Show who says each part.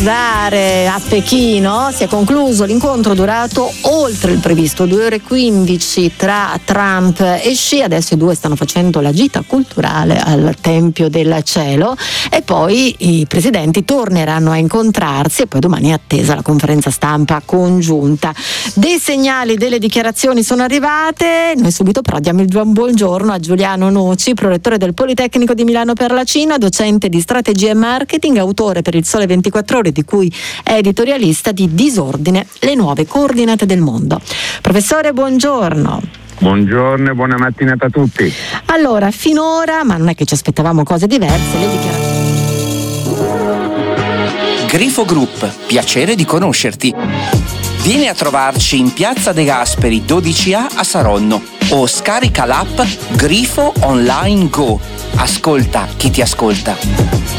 Speaker 1: ricordare, a Pechino si è concluso l'incontro durato oltre il previsto 2 ore e 15 tra Trump e Xi. Adesso i due stanno facendo la gita culturale al Tempio del Cielo e poi i presidenti torneranno a incontrarsi e poi domani è attesa la conferenza stampa congiunta. Dei segnali, delle dichiarazioni sono arrivate, noi subito però diamo il buongiorno a Giuliano Noci, prorettore del Politecnico di Milano per la Cina, docente di strategia e marketing, autore per il Sole 24 Ore, di cui è editorialista di Disordine, le nuove coordinate del mondo. Professore, buongiorno.
Speaker 2: Buongiorno e buona mattinata a tutti.
Speaker 1: Allora, finora, ma non è che ci aspettavamo cose diverse, le dichiarazioni.
Speaker 3: Grifo Group, piacere di conoscerti. Vieni a trovarci in Piazza De Gasperi 12A a Saronno o scarica l'app Grifo Online Go. Ascolta chi ti ascolta.